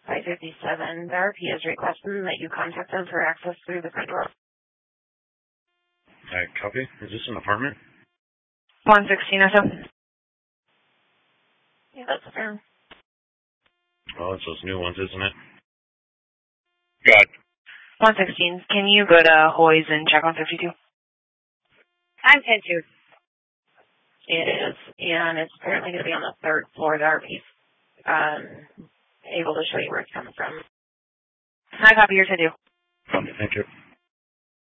557. The RP is requesting that you contact them for access through the front door. Copy. Is this an apartment? 116 or so. Yeah, that's fair. Well, it's those new ones, isn't it? Got 116. Can you go to Hoy's and check on 52? I'm 10-2. It is, and it's apparently going to be on the third floor. The RP's able to show you where it's coming from. I copy your 10-2. Thank you.